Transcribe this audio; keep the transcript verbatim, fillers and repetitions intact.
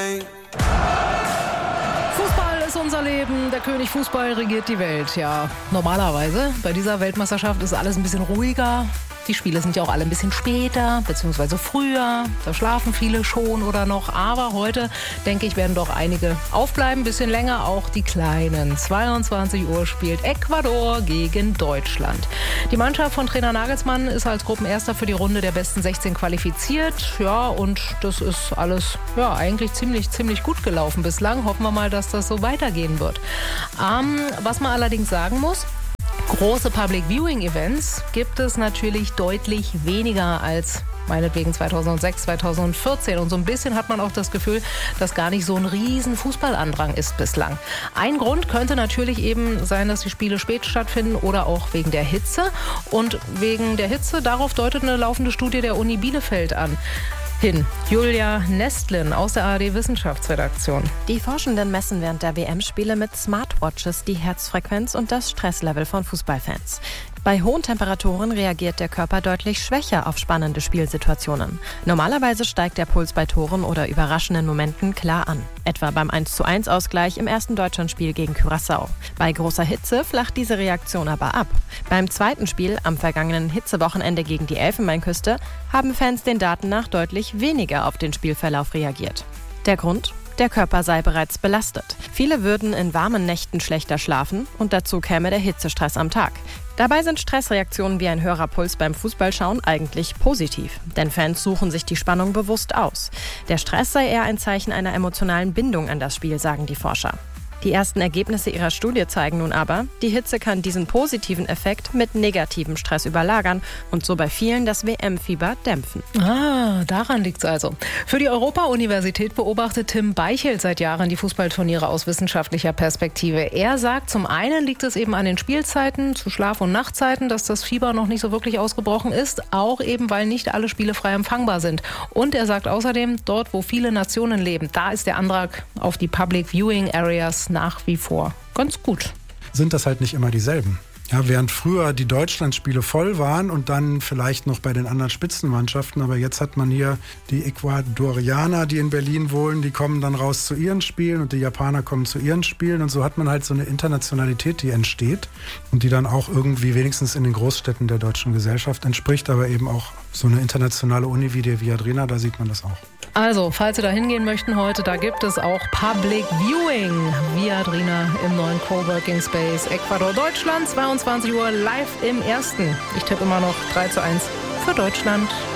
Fußball ist unser Leben, der König Fußball regiert die Welt. Ja, normalerweise bei dieser Weltmeisterschaft ist alles ein bisschen ruhiger. Die Spiele sind ja auch alle ein bisschen später, beziehungsweise früher. Da schlafen viele schon oder noch. Aber heute, denke ich, werden doch einige aufbleiben. Ein bisschen länger, auch die Kleinen. zweiundzwanzig Uhr spielt Ecuador gegen Deutschland. Die Mannschaft von Trainer Nagelsmann ist als Gruppenerster für die Runde der besten sechzehn qualifiziert. Ja, und das ist alles ja eigentlich ziemlich, ziemlich gut gelaufen bislang. Hoffen wir mal, dass das so weitergehen wird. Ähm, was man allerdings sagen muss, große Public Viewing Events gibt es natürlich deutlich weniger als meinetwegen zweitausendsechs, zweitausendvierzehn. Und so ein bisschen hat man auch das Gefühl, dass gar nicht so ein riesen Fußballandrang ist bislang. Ein Grund könnte natürlich eben sein, dass die Spiele spät stattfinden oder auch wegen der Hitze. Und wegen der Hitze, darauf deutet eine laufende Studie der Uni Bielefeld an. Hin. Julia Nestlin aus der A R D-Wissenschaftsredaktion. Die Forschenden messen während der W M-Spiele mit Smartwatches die Herzfrequenz und das Stresslevel von Fußballfans. Bei hohen Temperaturen reagiert der Körper deutlich schwächer auf spannende Spielsituationen. Normalerweise steigt der Puls bei Toren oder überraschenden Momenten klar an. Etwa beim eins zu eins Ausgleich im ersten Deutschlandspiel gegen Curaçao. Bei großer Hitze flacht diese Reaktion aber ab. Beim zweiten Spiel am vergangenen Hitzewochenende gegen die Elfenbeinküste haben Fans den Daten nach deutlich weniger auf den Spielverlauf reagiert. Der Grund? Der Körper sei bereits belastet. Viele würden in warmen Nächten schlechter schlafen und dazu käme der Hitzestress am Tag. Dabei sind Stressreaktionen wie ein höherer Puls beim Fußballschauen eigentlich positiv, denn Fans suchen sich die Spannung bewusst aus. Der Stress sei eher ein Zeichen einer emotionalen Bindung an das Spiel, sagen die Forscher. Die ersten Ergebnisse ihrer Studie zeigen nun aber, die Hitze kann diesen positiven Effekt mit negativem Stress überlagern und so bei vielen das W M-Fieber dämpfen. Ah, daran liegt's also. Für die Europa-Universität beobachtet Tim Beichelt seit Jahren die Fußballturniere aus wissenschaftlicher Perspektive. Er sagt, zum einen liegt es eben an den Spielzeiten, zu Schlaf- und Nachtzeiten, dass das Fieber noch nicht so wirklich ausgebrochen ist, auch eben, weil nicht alle Spiele frei empfangbar sind. Und er sagt außerdem, dort, wo viele Nationen leben, da ist der Antrag auf die Public Viewing Areas nach wie vor ganz gut. Sind das halt nicht immer dieselben. Ja, während früher die Deutschlandspiele voll waren und dann vielleicht noch bei den anderen Spitzenmannschaften, aber jetzt hat man hier die Ecuadorianer, die in Berlin wohnen, die kommen dann raus zu ihren Spielen und die Japaner kommen zu ihren Spielen und so hat man halt so eine Internationalität, die entsteht und die dann auch irgendwie wenigstens in den Großstädten der deutschen Gesellschaft entspricht, aber eben auch so eine internationale Uni wie die Viadrina, da sieht man das auch. Also, falls Sie da hingehen möchten heute, da gibt es auch Public Viewing. Viadrina im neuen Coworking Space Ecuador, Deutschland, zweiundzwanzig Uhr live im Ersten. Ich tippe immer noch drei zu eins für Deutschland.